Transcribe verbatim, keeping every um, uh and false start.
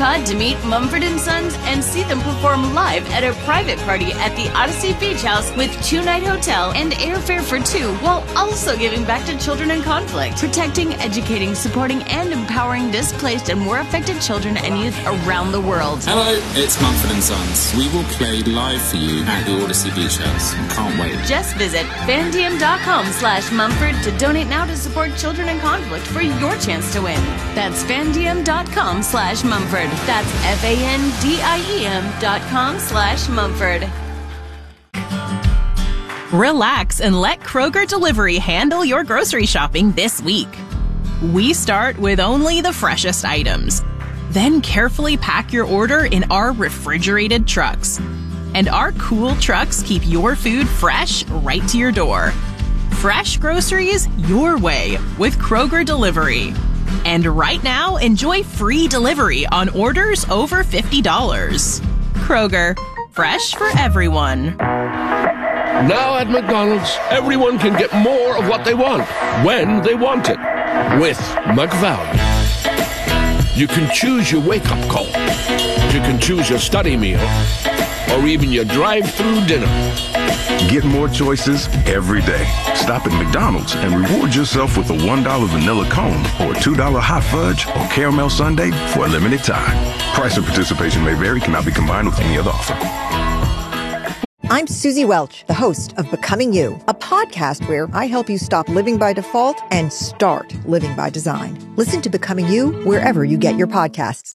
Cod to meet Mumford and Sons and see them perform live at a private party at the Odyssey Beach House with two-night hotel and airfare for two, while also giving back to children in conflict, protecting, educating, supporting, and empowering displaced and war-affected children and youth around the world. Hello, it's Mumford and Sons. We will play live for you at the Odyssey Beach House. Can't wait. Just visit fandiem.com slash Mumford to donate now to support children in conflict for your chance to win. That's fandiem.com slash Mumford. That's F-A-N-D-I-E-M dot com slash Mumford. Relax and let Kroger Delivery handle your grocery shopping this week. We start with only the freshest items. Then carefully pack your order in our refrigerated trucks. And our cool trucks keep your food fresh right to your door. Fresh groceries your way with Kroger Delivery. And right now, enjoy free delivery on orders over fifty dollars. Kroger, fresh for everyone. Now at McDonald's, everyone can get more of what they want, when they want it, with McValue. You can choose your wake-up call. You can choose your study meal, or even your drive-through dinner. Get more choices every day. Stop at McDonald's and reward yourself with a one dollar vanilla cone or a two dollar hot fudge or caramel sundae for a limited time. Price and participation may vary, cannot be combined with any other offer. I'm Susie Welch, the host of Becoming You, a podcast where I help you stop living by default and start living by design. Listen to Becoming You wherever you get your podcasts.